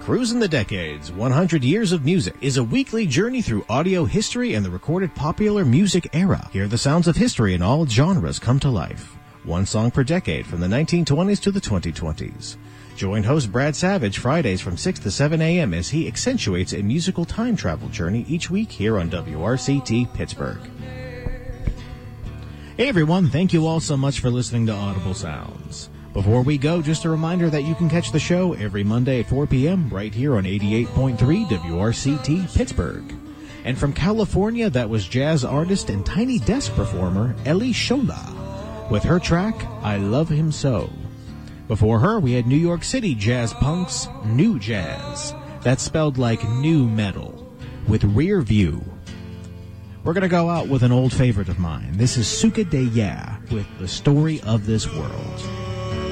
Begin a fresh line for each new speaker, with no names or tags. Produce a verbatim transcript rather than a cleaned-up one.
Cruising the Decades, one hundred Years of Music is a weekly journey through audio history and the recorded popular music era. Hear the sounds of history in all genres come to life. One song per decade from the nineteen twenties to the twenty twenties. Join host Brad Savage Fridays from six to seven a.m. as he accentuates a musical time travel journey each week here on W R C T Pittsburgh. Hey everyone, thank you all so much for listening to Audible Sounds. Before we go, just a reminder that you can catch the show every Monday at four p.m. right here on eighty-eight point three W R C T Pittsburgh. And from California, that was jazz artist and Tiny Desk performer Ellie Shola with her track, I Love Him So. Before her, we had New York City jazz punks New Jazz. That's spelled like new metal, with Rear View. We're going to go out with an old favorite of mine. This is Suka De Ya with The Story of This World.